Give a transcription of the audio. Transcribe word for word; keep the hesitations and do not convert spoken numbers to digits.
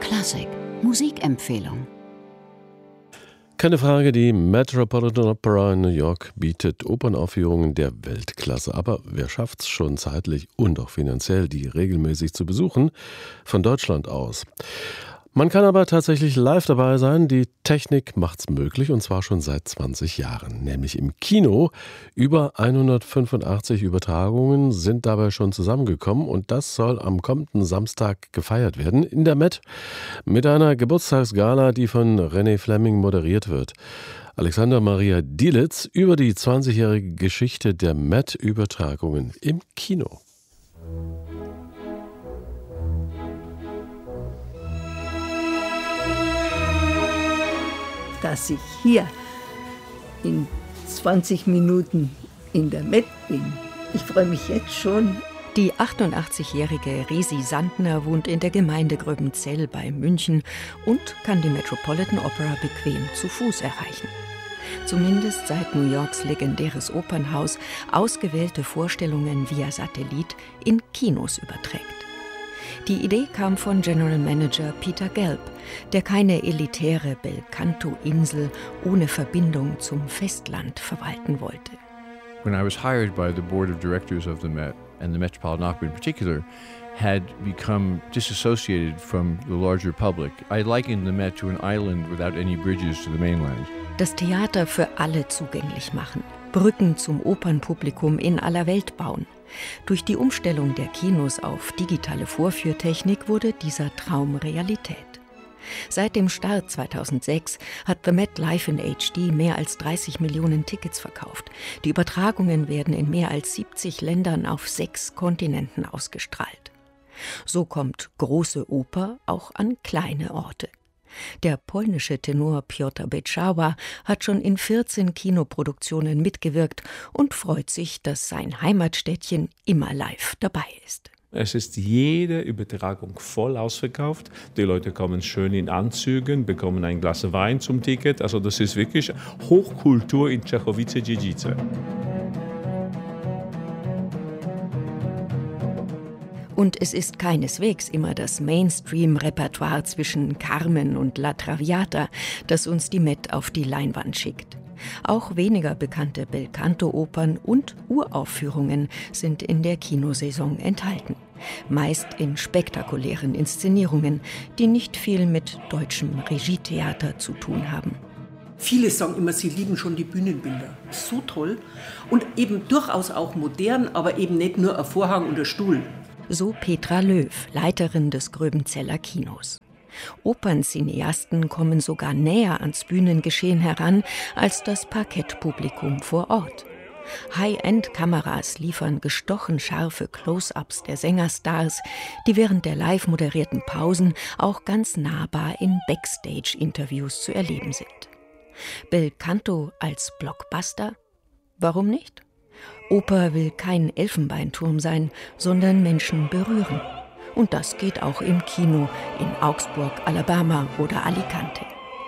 Klassik Musikempfehlung. Keine Frage, die Metropolitan Opera in New York bietet Opernaufführungen der Weltklasse. Aber wer schafft es schon zeitlich und auch finanziell, die regelmäßig zu besuchen? Von Deutschland aus. Man kann aber tatsächlich live dabei sein. Die Technik macht's möglich, und zwar schon seit zwanzig Jahren, nämlich im Kino. Über hundertfünfundachtzig Übertragungen sind dabei schon zusammengekommen, und das soll am kommenden Samstag gefeiert werden in der Met mit einer Geburtstagsgala, die von René Fleming moderiert wird. Alexander Maria Dielitz über die zwanzigjährige Geschichte der Met-Übertragungen im Kino. Dass ich hier in zwanzig Minuten in der Met bin. Ich freue mich jetzt schon. Die achtundachtzigjährige Resi Sandner wohnt in der Gemeinde Gröbenzell bei München und kann die Metropolitan Opera bequem zu Fuß erreichen. Zumindest seit New Yorks legendäres Opernhaus ausgewählte Vorstellungen via Satellit in Kinos überträgt. Die Idee kam von General Manager Peter Gelb, der keine elitäre Belcanto-Insel ohne Verbindung zum Festland verwalten wollte. When I was hired by the board of directors of the Met, and the Metropolitan Opera in particular, had become disassociated from the larger public, I likened the Met to an island without any bridges to the mainland. Das Theater für alle zugänglich machen, Brücken zum Opernpublikum in aller Welt bauen. Durch die Umstellung der Kinos auf digitale Vorführtechnik wurde dieser Traum Realität. Seit dem Start zweitausendsechs hat The Met Live in H D mehr als dreißig Millionen Tickets verkauft. Die Übertragungen werden in mehr als siebzig Ländern auf sechs Kontinenten ausgestrahlt. So kommt große Oper auch an kleine Orte. Der polnische Tenor Piotr Beczała hat schon in vierzehn Kinoproduktionen mitgewirkt und freut sich, dass sein Heimatstädtchen immer live dabei ist. Es ist jede Übertragung voll ausverkauft. Die Leute kommen schön in Anzügen, bekommen ein Glas Wein zum Ticket. Also das ist wirklich Hochkultur in Czechowice-Dziedzice. Und es ist keineswegs immer das Mainstream-Repertoire zwischen Carmen und La Traviata, das uns die Met auf die Leinwand schickt. Auch weniger bekannte Belcanto-Opern und Uraufführungen sind in der Kinosaison enthalten. Meist in spektakulären Inszenierungen, die nicht viel mit deutschem Regietheater zu tun haben. Viele sagen immer, sie lieben schon die Bühnenbilder. So toll. Und eben durchaus auch modern, aber eben nicht nur ein Vorhang und ein Stuhl. So Petra Löw, Leiterin des Gröbenzeller Kinos. Operncineasten kommen sogar näher ans Bühnengeschehen heran als das Parkettpublikum vor Ort. High-End-Kameras liefern gestochen scharfe Close-ups der Sängerstars, die während der live moderierten Pausen auch ganz nahbar in Backstage-Interviews zu erleben sind. Belcanto als Blockbuster? Warum nicht? Oper will kein Elfenbeinturm sein, sondern Menschen berühren. Und das geht auch im Kino in Augsburg, Alabama oder Alicante.